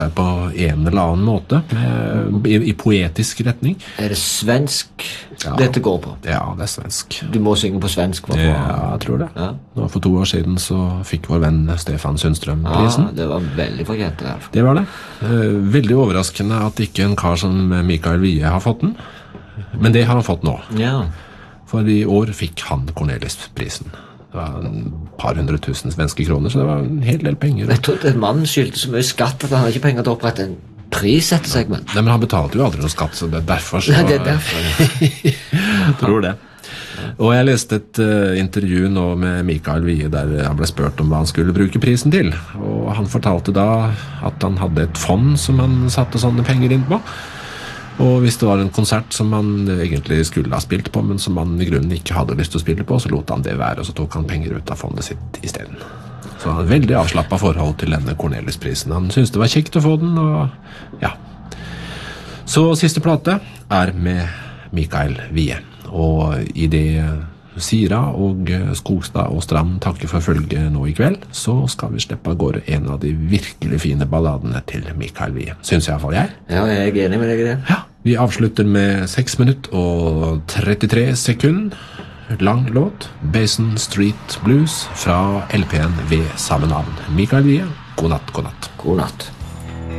på en eller annen måte, i poetisk retning. Det svensk dette går på? Ja, det svensk. Du må synge på svensk? Ja, jeg tror det. Ja. Nå, for 2 år siden så fikk vår venn Stefan Sundstrøm prisen. Det var veldig fortjent. Det var det. Veldig overraskende at ikke en kar som Mikael Wiehe har fått den. Men det har han fått nå. Ja. For i år fikk han Cornelis-prisen. Det var et par 100 000 svenske kroner, så det var en hel del penger. Jeg trodde mannen skyldte så mye skatt at han hadde ikke penger til å opprette en pris etter segment. Nei, men han betalte jo aldri noe skatt, så det er derfor. Nei, det er derfor. Jeg tror det. Og jeg leste et intervju nå med Mikael Wiehe der han ble spurt om hva han skulle bruke prisen til. Og han fortalte da at han hadde et fond som han satte sånne penger inn på. Og hvis det var en konsert som han egentlig skulle ha spilt på, men som han i grunnen ikke hadde lyst til å spille på, så lot han det være, og så tok han penger ut av fondet sitt i stedet. Så han hadde veldig avslappet forhold til denne Cornelis-prisen. Han syntes det var kjekt å få den, og ja. Så siste plate er med Mikael Wiehe. Og i det Sira og Skogstad og Strand takker for følge nå i kveld, så skal vi slippe av gårde en av de virkelig fine balladene til Mikael Wiehe. Synes i hvert fall jeg. Ja, jeg er enig med deg i det. Ja, vi avslutter med 6 minutter og 33 sekunder. Lang låt, Basin Street Blues fra LP-en ved samme navn. Mikael Wiehe, god natt, god natt. God natt.